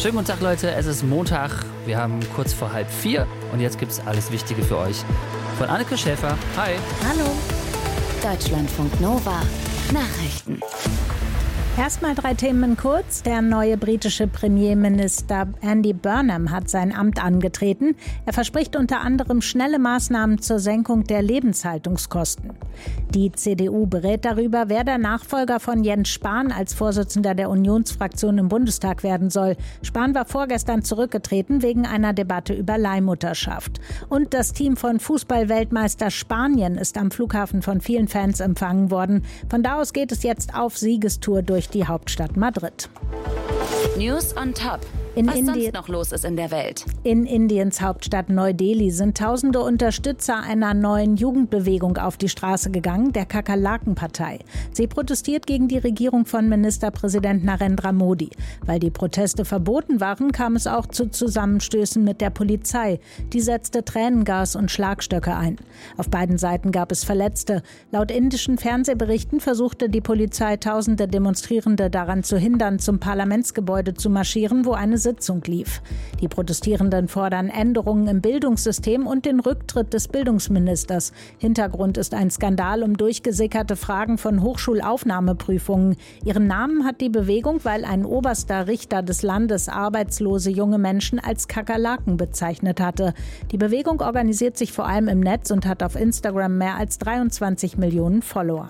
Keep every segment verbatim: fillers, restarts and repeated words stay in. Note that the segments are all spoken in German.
Schönen guten Tag, Leute. Es ist Montag. Wir haben kurz vor halb vier und jetzt gibt es alles Wichtige für euch. Von Anneke Schäfer. Hi. Hallo. Deutschlandfunk Nova. Nachrichten. Erstmal drei Themen kurz. Der neue britische Premierminister Andy Burnham hat sein Amt angetreten. Er verspricht unter anderem schnelle Maßnahmen zur Senkung der Lebenshaltungskosten. Die C D U berät darüber, wer der Nachfolger von Jens Spahn als Vorsitzender der Unionsfraktion im Bundestag werden soll. Spahn war vorgestern zurückgetreten wegen einer Debatte über Leihmutterschaft. Und das Team von Fußball-Weltmeister Spanien ist am Flughafen von vielen Fans empfangen worden. Von da aus geht es jetzt auf Siegestour durch die Hauptstadt Madrid. News on Top. In Was Indi- sonst noch los ist in der Welt. In Indiens Hauptstadt Neu-Delhi sind tausende Unterstützer einer neuen Jugendbewegung auf die Straße gegangen, der Kakerlaken-Partei. Sie protestiert gegen die Regierung von Ministerpräsident Narendra Modi. Weil die Proteste verboten waren, kam es auch zu Zusammenstößen mit der Polizei. Die setzte Tränengas und Schlagstöcke ein. Auf beiden Seiten gab es Verletzte. Laut indischen Fernsehberichten versuchte die Polizei, tausende Demonstrierende daran zu hindern, zum Parlamentsgebäude zu marschieren, wo eine Sitzung lief. Die Protestierenden fordern Änderungen im Bildungssystem und den Rücktritt des Bildungsministers. Hintergrund ist ein Skandal um durchgesickerte Fragen von Hochschulaufnahmeprüfungen. Ihren Namen hat die Bewegung, weil ein oberster Richter des Landes arbeitslose junge Menschen als Kakerlaken bezeichnet hatte. Die Bewegung organisiert sich vor allem im Netz und hat auf Instagram mehr als dreiundzwanzig Millionen Follower.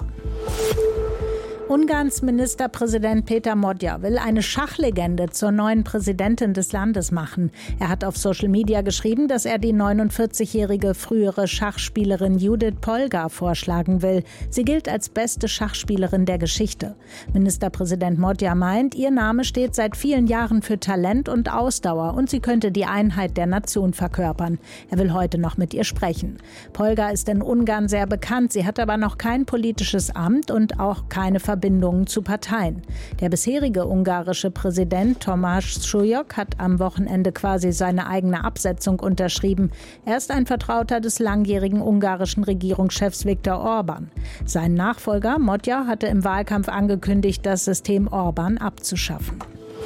Ungarns Ministerpräsident Péter Modja will eine Schachlegende zur neuen Präsidentin des Landes machen. Er hat auf Social Media geschrieben, dass er die neunundvierzigjährige frühere Schachspielerin Judith Polgar vorschlagen will. Sie gilt als beste Schachspielerin der Geschichte. Ministerpräsident Modja meint, ihr Name steht seit vielen Jahren für Talent und Ausdauer und sie könnte die Einheit der Nation verkörpern. Er will heute noch mit ihr sprechen. Polgar ist in Ungarn sehr bekannt. Sie hat aber noch kein politisches Amt und auch keine Verbindungen zu Parteien. Der bisherige ungarische Präsident Tomáš Šujok hat am Wochenende quasi seine eigene Absetzung unterschrieben. Er ist ein Vertrauter des langjährigen ungarischen Regierungschefs Viktor Orbán. Sein Nachfolger Modja hatte im Wahlkampf angekündigt, das System Orbán abzuschaffen.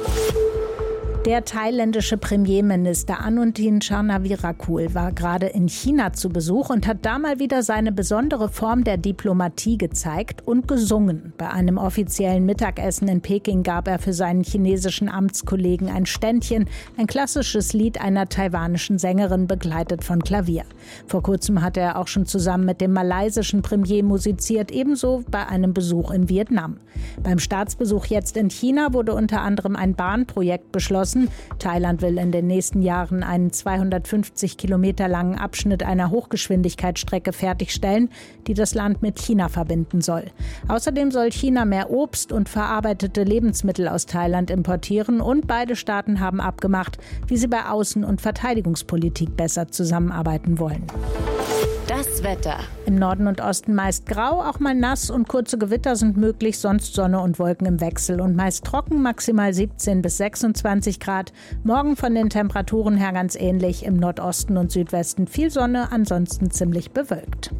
Der thailändische Premierminister Anutin Charnvirakul war gerade in China zu Besuch und hat da mal wieder seine besondere Form der Diplomatie gezeigt und gesungen. Bei einem offiziellen Mittagessen in Peking gab er für seinen chinesischen Amtskollegen ein Ständchen, ein klassisches Lied einer taiwanischen Sängerin, begleitet von Klavier. Vor kurzem hat er auch schon zusammen mit dem malaysischen Premier musiziert, ebenso bei einem Besuch in Vietnam. Beim Staatsbesuch jetzt in China wurde unter anderem ein Bahnprojekt beschlossen. Thailand will in den nächsten Jahren einen zweihundertfünfzig Kilometer langen Abschnitt einer Hochgeschwindigkeitsstrecke fertigstellen, die das Land mit China verbinden soll. Außerdem soll China mehr Obst und verarbeitete Lebensmittel aus Thailand importieren und beide Staaten haben abgemacht, wie sie bei Außen- und Verteidigungspolitik besser zusammenarbeiten wollen. Das Wetter. Im Norden und Osten meist grau, auch mal nass und kurze Gewitter sind möglich, sonst Sonne und Wolken im Wechsel und meist trocken, maximal siebzehn bis sechsundzwanzig Grad. Morgen von den Temperaturen her ganz ähnlich, im Nordosten und Südwesten viel Sonne, ansonsten ziemlich bewölkt.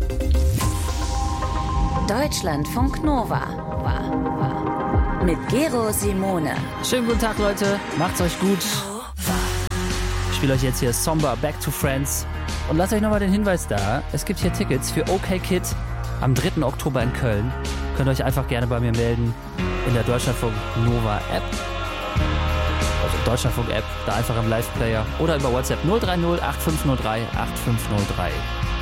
Deutschlandfunk Nova. Mit Gero Simone. Schönen guten Tag, Leute. Macht's euch gut. Ich spiele euch jetzt hier Somber Back to Friends. Und lasst euch nochmal den Hinweis da, es gibt hier Tickets für OK Kid am dritten Oktober in Köln. Könnt ihr euch einfach gerne bei mir melden in der Deutschlandfunk Nova App. Also Deutschlandfunk App, da einfach im Live-Player oder über WhatsApp null drei null acht fünf null drei acht fünf null drei.